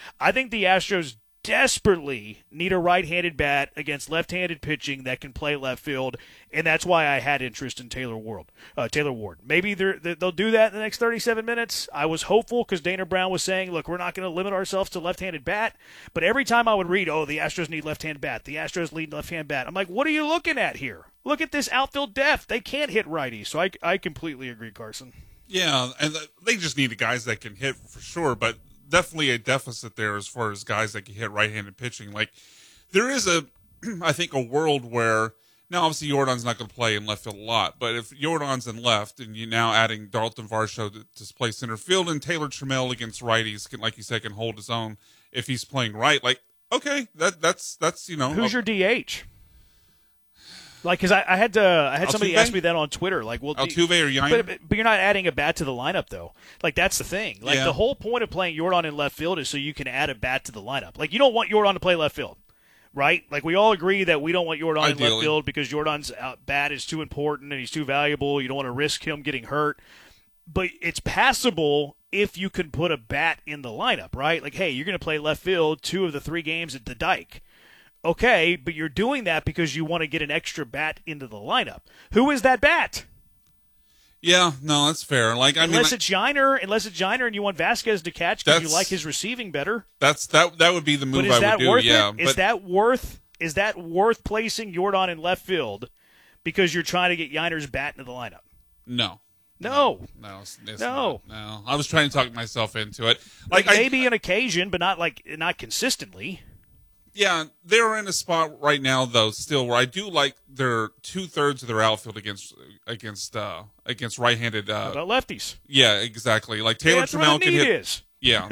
I think the Astros desperately need a right-handed bat against left-handed pitching that can play left field, and that's why I had interest in Taylor Ward. Maybe they'll do that in the next 37 minutes. I was hopeful because Dana Brown was saying, look, we're not going to limit ourselves to left-handed bat, but every time I would read, the Astros need left-handed bat, the Astros need left-handed bat, I'm like, what are you looking at here? Look at this outfield depth. They can't hit righties, so I completely agree, Carson. Yeah, and they just need guys that can hit for sure, but definitely a deficit there as far as guys that can hit right-handed pitching. Like, there is I think, a world where, now obviously Jordan's not going to play in left field a lot, but if Jordan's in left and you're now adding Dalton Varsho to play center field and Taylor Trammell against righties, like you said, can hold his own if he's playing right, like, okay, that's Who's your DH? Like, because I had somebody Altuve? ask me that on Twitter. Like, well, Altuve or Yanni? but you're not adding a bat to the lineup, though. Like, that's the thing. Like, the whole point of playing Jordan in left field is so you can add a bat to the lineup. Like, you don't want Jordan to play left field, right? Like, we all agree that we don't want Jordan in left field because Jordan's bat is too important and he's too valuable. You don't want to risk him getting hurt. But it's passable if you can put a bat in the lineup, right? Like, hey, you're going to play left field 2 of the 3 games at the Dike. Okay, but you're doing that because you want to get an extra bat into the lineup. Who is that bat? Yeah, no, that's fair. Like, unless it's Yiner and you want Vasquez to catch because you like his receiving better. That would be the move I would do. Worth yeah, it? Is that worth placing Jordan in left field because you're trying to get Yiner's bat into the lineup? No. No. It's not. No. I was trying to talk myself into it. Like, maybe an occasion, but not consistently. Yeah, they're in a spot right now, though, still where I do like their 2/3 of their outfield against right-handed. About lefties. Yeah, exactly. Like Taylor Trammell can hit. Is. Yeah,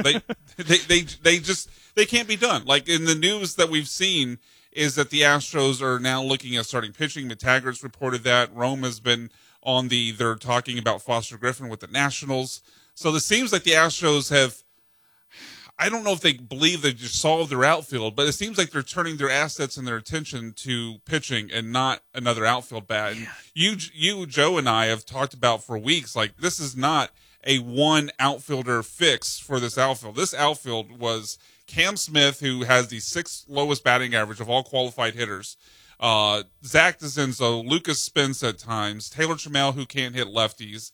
they can't be done. Like in the news that we've seen is that the Astros are now looking at starting pitching. McTaggart's reported that. Rome has been on they're talking about Foster Griffin with the Nationals. So it seems like the Astros have. I don't know if they believe they just solved their outfield, but it seems like they're turning their assets and their attention to pitching and not another outfield bat. And you, Joe, and I have talked about for weeks, like, this is not a one outfielder fix for this outfield. This outfield was Cam Smith, who has the 6th lowest batting average of all qualified hitters, Zach DeCinzo, Lucas Spence at times, Taylor Trammell, who can't hit lefties.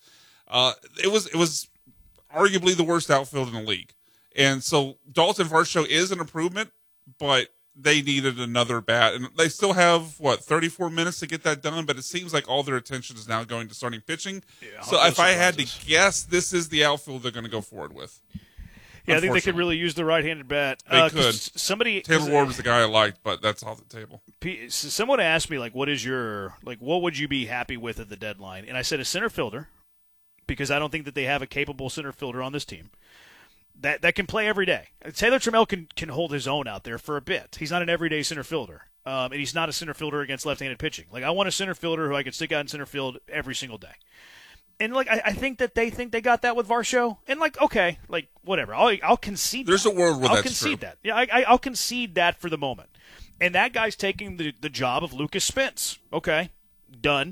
It was arguably the worst outfield in the league. And so Dalton Varsho is an improvement, but they needed another bat. And they still have, 34 minutes to get that done, but it seems like all their attention is now going to starting pitching. Yeah, so if I had to guess, this is the outfield they're going to go forward with. Yeah, I think they could really use the right-handed bat. They could. Taylor Ward was the guy I liked, but that's off the table. Someone asked me, what would you be happy with at the deadline? And I said a center fielder, because I don't think that they have a capable center fielder on this team that can play every day. Taylor Trammell can hold his own out there for a bit. He's not an everyday center fielder, and he's not a center fielder against left-handed pitching. Like, I want a center fielder who I can stick out in center field every single day. And, I think that they think they got that with Varsho. And, okay, whatever. I'll concede There's that. a world where I'll that's concede true. that. Yeah, I'll concede that for the moment. And that guy's taking the job of Lucas Spence. Okay, done.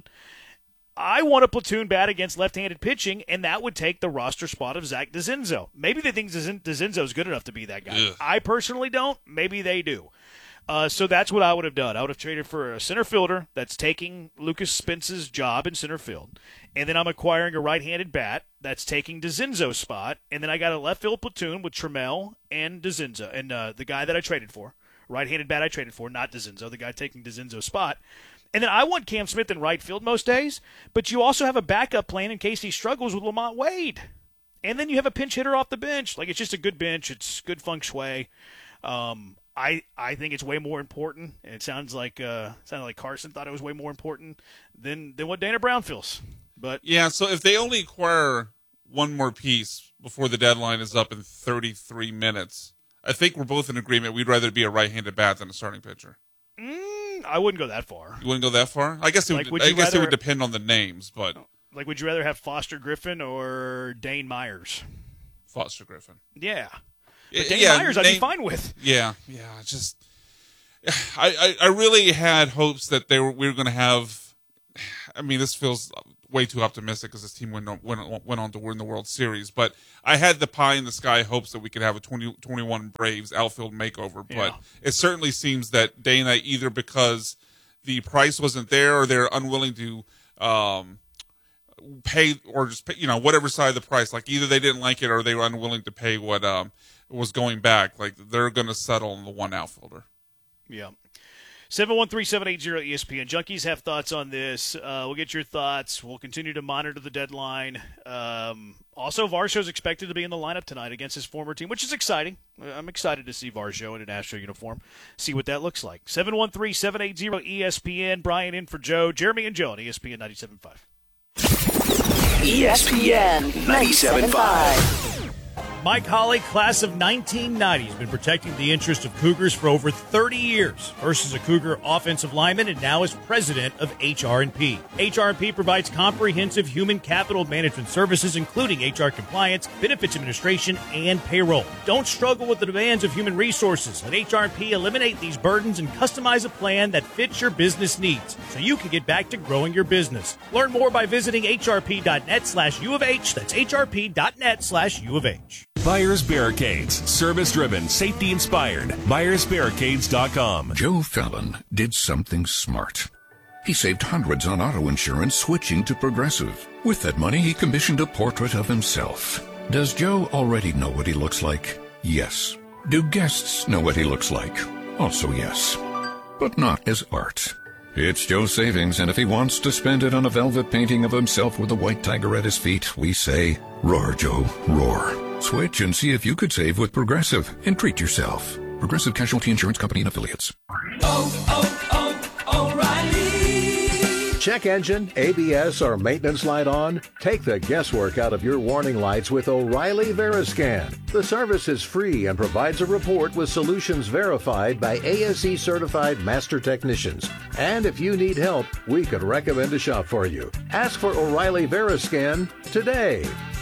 I want a platoon bat against left-handed pitching, and that would take the roster spot of Zach DeCinzo. Maybe they think DeCinzo is good enough to be that guy. Ugh. I personally don't. Maybe they do. So that's what I would have done. I would have traded for a center fielder that's taking Lucas Spence's job in center field, and then I'm acquiring a right-handed bat that's taking DeCinzo's spot, and then I got a left field platoon with Trammell and DeCinzo, and the guy that I traded for, right-handed bat I traded for, not DeCinzo, the guy taking DeCinzo's spot. And then I want Cam Smith in right field most days, but you also have a backup plan in case he struggles with Lamont Wade. And then you have a pinch hitter off the bench. It's just a good bench. It's good feng shui. I think it's way more important. And it sounded like Carson thought it was way more important than what Dana Brown feels. But yeah, so if they only acquire one more piece before the deadline is up in 33 minutes, I think we're both in agreement. We'd rather be a right-handed bat than a starting pitcher. I wouldn't go that far. You wouldn't go that far? I guess it would depend on the names, but would you rather have Foster Griffin or Dane Myers? Foster Griffin. Yeah. But Dane Myers I'd be fine with. Yeah. Just I really had hopes that we were going to have. I mean, this feels way too optimistic because this team went on to win the World Series. But I had the pie in the sky hopes that we could have a 2021 Braves outfield makeover. But it certainly seems that day and night, either because the price wasn't there or they're unwilling to pay, or just pay, whatever side of the price. Like either they didn't like it or they were unwilling to pay what was going back. Like they're going to settle on the one outfielder. Yeah. 713-780-ESPN. Junkies have thoughts on this. We'll get your thoughts. We'll continue to monitor the deadline. Also, Varsho's expected to be in the lineup tonight against his former team, which is exciting. I'm excited to see Varsho in an Astro uniform, see what that looks like. 713-780-ESPN. Brian in for Joe. Jeremy and Joe on ESPN 97.5. ESPN 97.5. Mike Holly, class of 1990, has been protecting the interests of Cougars for over 30 years. First as a Cougar offensive lineman and now as president of HR&P. HR&P provides comprehensive human capital management services, including HR compliance, benefits administration, and payroll. Don't struggle with the demands of human resources. Let HR&P eliminate these burdens and customize a plan that fits your business needs so you can get back to growing your business. Learn more by visiting hrp.net/U of H. That's hrp.net/U of H. Byers Barricades. Service-driven, safety-inspired. ByersBarricades.com. Joe Fallon did something smart. He saved hundreds on auto insurance switching to Progressive. With that money, he commissioned a portrait of himself. Does Joe already know what he looks like? Yes. Do guests know what he looks like? Also yes. But not as art. It's Joe's savings, and if he wants to spend it on a velvet painting of himself with a white tiger at his feet, we say, roar, Joe, roar. Switch and see if you could save with Progressive and treat yourself. Progressive Casualty Insurance Company and Affiliates. O'Reilly. Check engine, ABS, or maintenance light on? Take the guesswork out of your warning lights with O'Reilly Veriscan. The service is free and provides a report with solutions verified by ASE certified master technicians. And if you need help, we could recommend a shop for you. Ask for O'Reilly Veriscan today.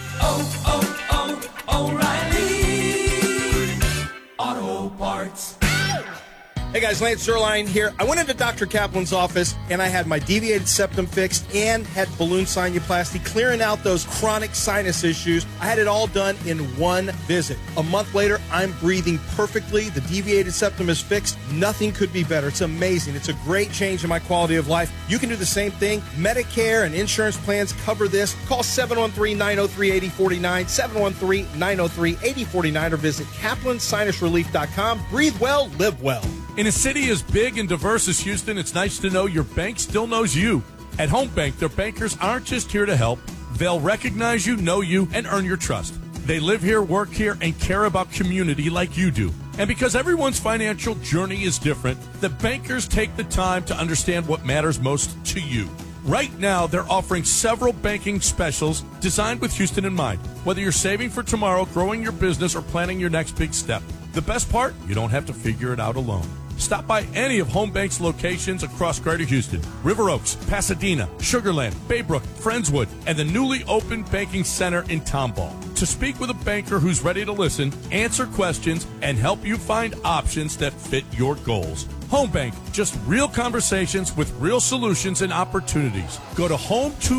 O'Reilly Auto Parts. Hey guys, Lance Zerline here. I went into Dr. Kaplan's office and I had my deviated septum fixed and had balloon sinuplasty, clearing out those chronic sinus issues. I had it all done in one visit. A month later, I'm breathing perfectly. The deviated septum is fixed. Nothing could be better. It's amazing. It's a great change in my quality of life. You can do the same thing. Medicare and insurance plans cover this. Call 713-903-8049, 713-903-8049, or visit kaplansinusrelief.com. Breathe well, live well. In a city as big and diverse as Houston, it's nice to know your bank still knows you. At Home Bank, their bankers aren't just here to help. They'll recognize you, know you, and earn your trust. They live here, work here, and care about community like you do. And because everyone's financial journey is different, the bankers take the time to understand what matters most to you. Right now, they're offering several banking specials designed with Houston in mind. Whether you're saving for tomorrow, growing your business, or planning your next big step. The best part? You don't have to figure it out alone. Stop by any of Home Bank's locations across Greater Houston, River Oaks, Pasadena, Sugar Land, Baybrook, Friendswood, and the newly opened Banking Center in Tomball. To speak with a banker who's ready to listen, answer questions, and help you find options that fit your goals. Home Bank, just real conversations with real solutions and opportunities. Go to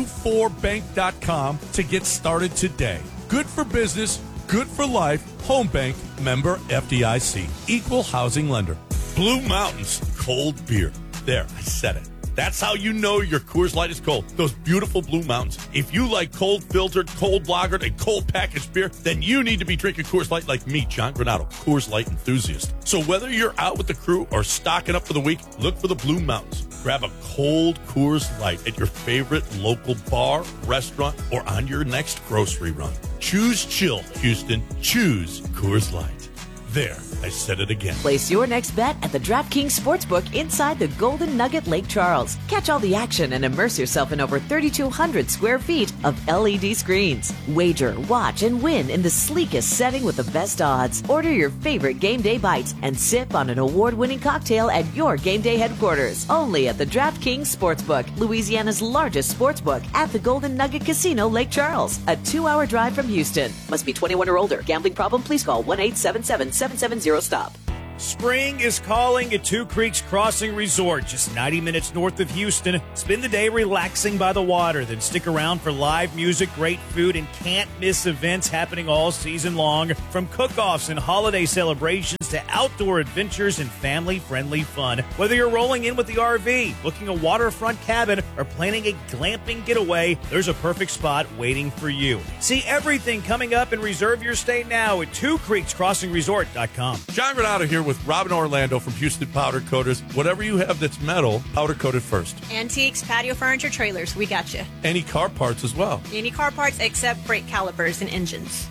home24bank.com to get started today. Good for business, good for life. Home Bank, member FDIC, equal housing lender. Blue Mountains cold beer. There, I said it. That's how you know your Coors Light is cold. Those beautiful Blue Mountains. If you like cold filtered, cold lagered, and cold packaged beer, then you need to be drinking Coors Light like me, John Granado, Coors Light enthusiast. So whether you're out with the crew or stocking up for the week, look for the Blue Mountains. Grab a cold Coors Light at your favorite local bar, restaurant, or on your next grocery run. Choose chill, Houston. Choose Coors Light. There, I said it again. Place your next bet at the DraftKings Sportsbook inside the Golden Nugget Lake Charles. Catch all the action and immerse yourself in over 3,200 square feet of LED screens. Wager, watch, and win in the sleekest setting with the best odds. Order your favorite game day bites and sip on an award-winning cocktail at your game day headquarters. Only at the DraftKings Sportsbook, Louisiana's largest sportsbook at the Golden Nugget Casino, Lake Charles. A 2-hour drive from Houston. Must be 21 or older. Gambling problem? Please call 1-877-770-STOP. Spring is calling at Two Creeks Crossing Resort, just 90 minutes north of Houston. Spend the day relaxing by the water, then stick around for live music, great food, and can't-miss events happening all season long. From cook-offs and holiday celebrations to outdoor adventures and family-friendly fun. Whether you're rolling in with the RV, booking a waterfront cabin, or planning a glamping getaway, there's a perfect spot waiting for you. See everything coming up and reserve your stay now at twocreekscrossingresort.com. John Renato here with Robin Orlando from Houston Powder Coaters. Whatever you have that's metal, powder coated first. Antiques, patio furniture, trailers, we got you. Any car parts as well. Any car parts except brake calipers and engines.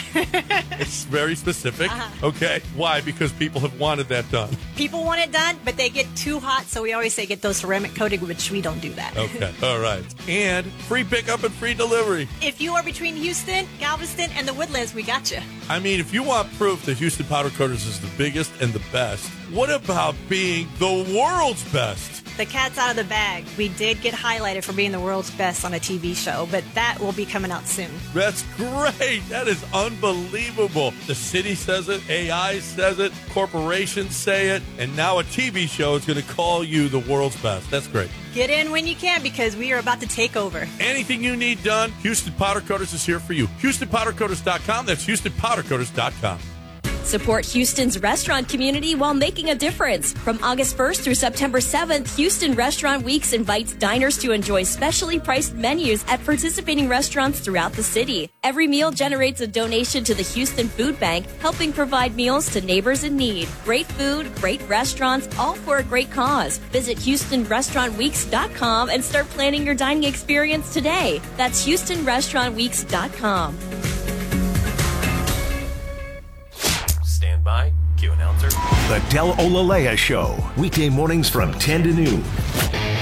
It's very specific. Okay. Why? Because people have wanted that done. People want it done, but they get too hot, so we always say get those ceramic coated, which we don't do that. Okay. All right. And free pickup and free delivery. If you are between Houston, Galveston, and the Woodlands, we got you. I mean, if you want proof that Houston Powder Coaters is the biggest and the best, what about being the world's best? The cat's out of the bag. We did get highlighted for being the world's best on a TV show, but that will be coming out soon. That's great. That is unbelievable. The city says it, AI says it, corporations say it, and now a TV show is going to call you the world's best. That's great. Get in when you can because we are about to take over. Anything you need done, Houston Powder Coaters is here for you. HoustonPowderCoaters.com. That's HoustonPowderCoaters.com. Support Houston's restaurant community while making a difference. From August 1st through September 7th, Houston Restaurant Weeks invites diners to enjoy specially priced menus at participating restaurants throughout the city. Every meal generates a donation to the Houston Food Bank, helping provide meals to neighbors in need. Great food, great restaurants, all for a great cause. Visit HoustonRestaurantWeeks.com and start planning your dining experience today. That's HoustonRestaurantWeeks.com. Stand by. Cue announcer. The Del Olalea Show. Weekday mornings from 10 to noon